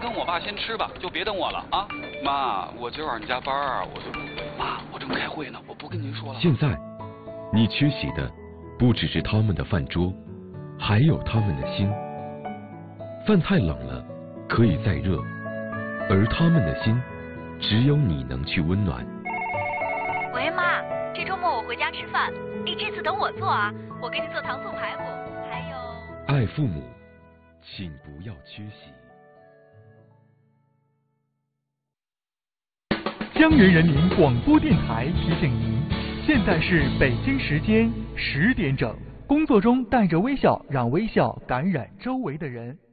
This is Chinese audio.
跟我爸先吃吧，就别等我了啊。妈，我今晚上加班啊，妈，我正开会呢，我不跟您说了。 现在，你缺席的不只是他们的饭桌，还有他们的心。饭菜冷了，可以再热，而他们的心，只有你能去温暖。 喂，妈，这周末我回家吃饭，这次等我做啊，我给你做糖醋排骨，还有…… 爱父母，请不要缺席。 江源人民广播电台提醒您，现在是北京时间10点整。工作中带着微笑，让微笑感染周围的人。